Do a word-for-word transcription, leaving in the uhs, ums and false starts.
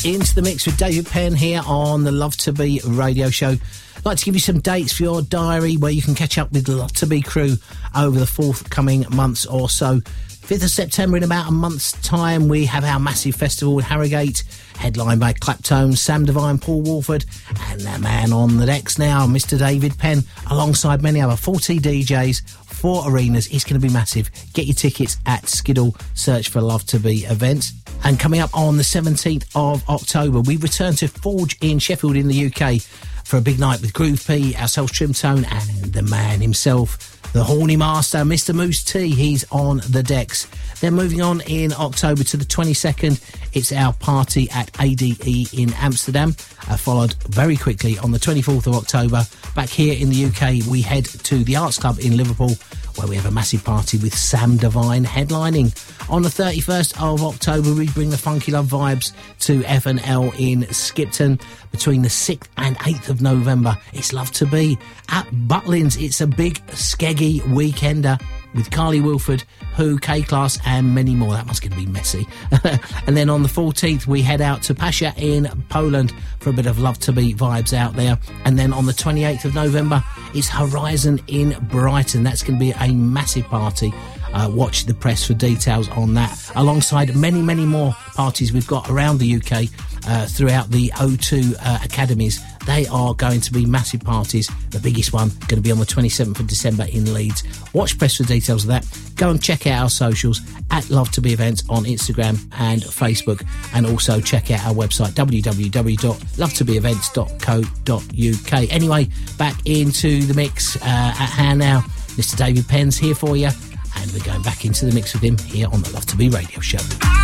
Into the mix with David Penn here on the Love to Be radio show. I'd like to give you some dates for your diary where you can catch up with the Love to Be crew over the forthcoming months or so. fifth of September, in about a month's time, we have our massive festival at Harrogate, headlined by Claptone, Sam Divine, Paul Walford, and the man on the decks now, Mister David Penn, alongside many other forty D Js, four arenas. It's going to be massive. Get your tickets at Skiddle, search for Love to Be events. And coming up on the seventeenth of October, we return to Forge in Sheffield in the U K for a big night with Groove P, ourselves Trimtone, and the man himself, the horny master, Mister Moose T. He's on the decks. Then moving on in October to the twenty-second, it's our party at A D E in Amsterdam, uh, followed very quickly on the twenty-fourth of October. Back here in the U K, we head to the Arts Club in Liverpool, where we have a massive party with Sam Divine headlining. On the thirty-first of October, we bring the Funky Love vibes to F and L in Skipton. Between the sixth and eighth of November, it's Love to Be at Butlins. It's a big, skeggy weekender with Carly Wilford, Who, K-Class, and many more. That must going to be messy. And then on the fourteenth, we head out to Pasha in Poland for a bit of Love to Be vibes out there. And then on the twenty-eighth of November, it's Horizon in Brighton. That's going to be a massive party. Uh, watch the press for details on that, alongside many, many more parties we've got around the U K uh, throughout the O two uh, academies. They are going to be massive parties. The biggest one going to be on the twenty-seventh of December in Leeds. Watch press for details of that. Go and check out our socials at Love to Be Events on Instagram and Facebook, and also check out our website w w w dot love to be events dot co dot u k. Anyway, back into the mix uh, at hand now. Mister David Penn's here for you, and we're going back into the mix with him here on the Love to Be radio show.